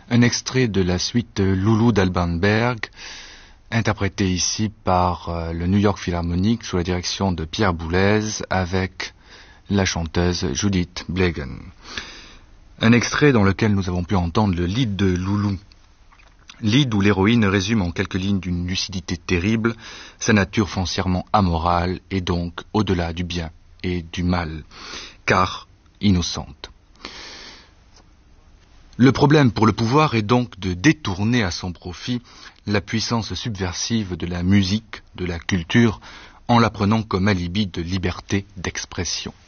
Un extrait de la suite Loulou d'Alban Berg, interprété ici par le New York Philharmonic sous la direction de Pierre Boulez avec la chanteuse Judith Blegen. Un extrait dans lequel nous avons pu entendre le lead de Loulou. Lead où l'héroïne résume en quelques lignes d'une lucidité terrible sa nature foncièrement amorale et donc au-delà du bien et du mal, car innocente. Le problème pour le pouvoir est donc de détourner à son profit la puissance subversive de la musique, de la culture, en la prenant comme alibi de liberté d'expression.